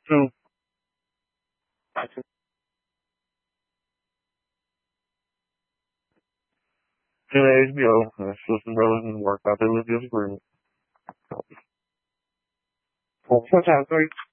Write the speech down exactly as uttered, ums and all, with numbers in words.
Two. Two H B O. And Sisters Brothers and worked out their little disagreement. Four times three.